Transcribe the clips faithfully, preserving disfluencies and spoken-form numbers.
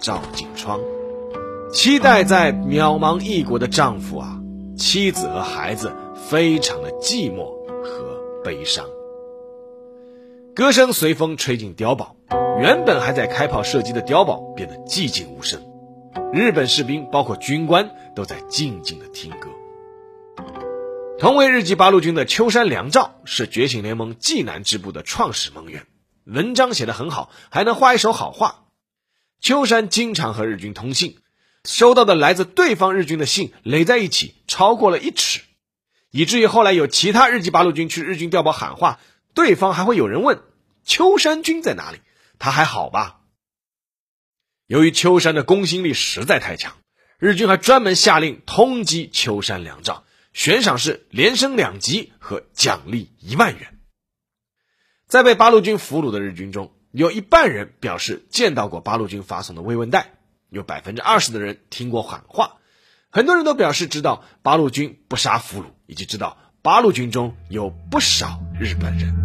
照进窗。期待在渺茫异国的丈夫啊，妻子和孩子非常的寂寞和悲伤。歌声随风吹进碉堡，原本还在开炮射击的碉堡变得寂静无声，日本士兵包括军官都在静静的听歌。同为日籍八路军的秋山良照是觉醒联盟济南支部的创始盟员，文章写得很好，还能画一手好画。秋山经常和日军通信，收到的来自对方日军的信垒在一起超过了一尺，以至于后来有其他日籍八路军去日军碉堡喊话，对方还会有人问秋山君在哪里，他还好吧？由于秋山的公信力实在太强，日军还专门下令通缉秋山良照，悬赏是连升两级和奖励一万元。在被八路军俘虏的日军中，有一半人表示见到过八路军发送的慰问袋，有 百分之二十 的人听过喊话，很多人都表示知道八路军不杀俘虏，以及知道八路军中有不少日本人。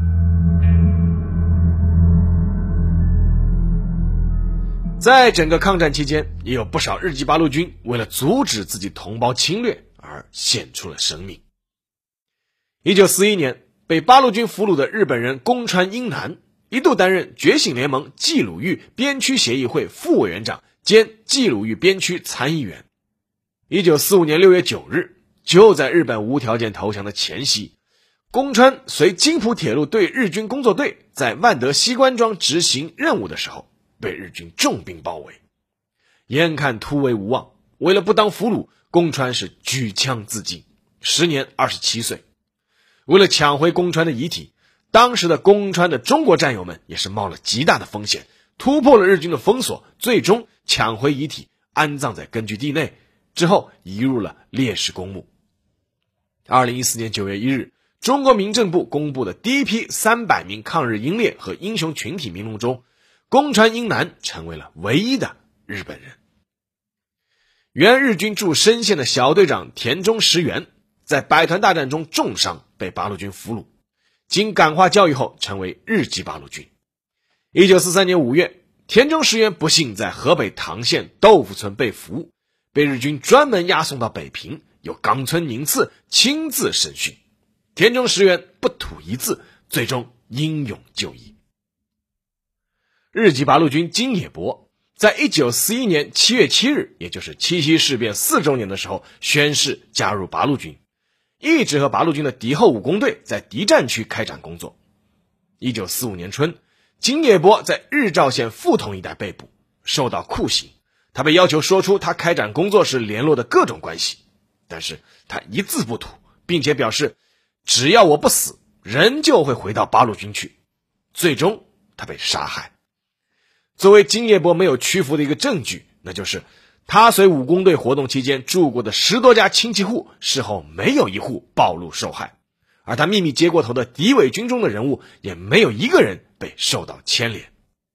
在整个抗战期间，也有不少日籍八路军为了阻止自己同胞侵略而献出了生命。一九四一年，被八路军俘虏的日本人宫川英男一度担任觉醒联盟冀鲁豫边区协议会副委员长兼冀鲁豫边区参议员。一九四五年六月九日，就在日本无条件投降的前夕，宫川随津浦铁路对日军工作队在万德西关庄执行任务的时候，被日军重兵包围。眼看突围无望，为了不当俘虏，宫川是举枪自尽，时年二十七岁。为了抢回宫川的遗体，当时的宫川的中国战友们也是冒了极大的风险，突破了日军的封锁，最终抢回遗体，安葬在根据地内，之后移入了烈士公墓。二零一四年九月一日，中国民政部公布的第一批三百名抗日英烈和英雄群体名录中，宫川英男成为了唯一的日本人。原日军驻深县的小队长田中实元在百团大战中重伤，被八路军俘虏，经感化教育后成为日籍八路军。一九四三年五月，田中实元不幸在河北唐县豆腐村被俘，被日军专门押送到北平，由冈村宁次亲自审讯。田中实元不吐一字，最终英勇就义。日籍八路军金野博在一九四一年七月七日，也就是七七事变四周年的时候，宣誓加入八路军，一直和八路军的敌后武工队在敌占区开展工作。一九四五年春，金野博在日照县富同一带被捕，受到酷刑。他被要求说出他开展工作时联络的各种关系，但是他一字不吐，并且表示只要我不死，人就会回到八路军去。最终他被杀害。作为金野博没有屈服的一个证据，那就是他随武工队活动期间住过的十多家亲戚户，事后没有一户暴露受害，而他秘密接过头的敌伪军中的人物，也没有一个人被受到牵连。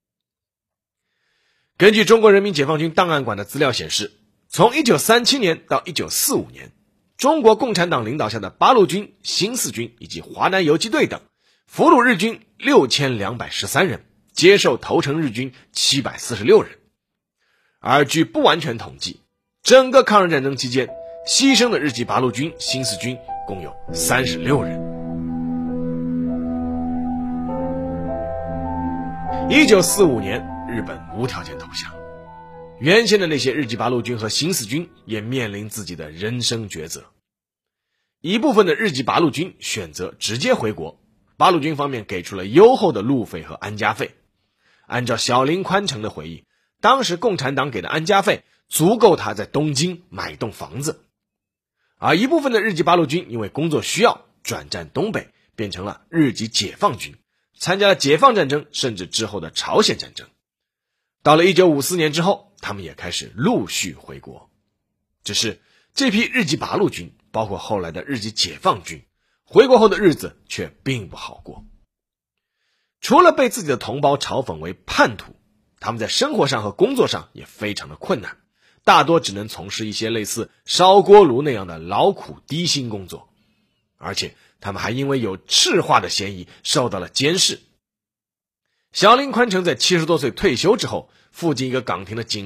根据中国人民解放军档案馆的资料显示，从一九三七年到一九四五年，中国共产党领导下的八路军、新四军以及华南游击队等俘虏日军六千两百十三人，接受投诚日军七百四十六人。而据不完全统计，整个抗日战争期间牺牲的日籍八路军、新四军共有三十六人。一九四五年，日本无条件投降，原先的那些日籍八路军和新四军也面临自己的人生抉择。一部分的日籍八路军选择直接回国，八路军方面给出了优厚的路费和安家费。按照小林宽成的回忆，当时共产党给的安家费足够他在东京买一栋房子。而一部分的日籍八路军因为工作需要转战东北，变成了日籍解放军，参加了解放战争，甚至之后的朝鲜战争。到了一九五四年之后，他们也开始陆续回国。只是这批日籍八路军，包括后来的日籍解放军，回国后的日子却并不好过。除了被自己的同胞嘲讽为叛徒，他们在生活上和工作上也非常的困难，大多只能从事一些类似烧锅炉那样的劳苦低薪工作，而且他们还因为有赤化的嫌疑受到了监视。小林宽成在七十多岁退休之后，附近一个岗亭的警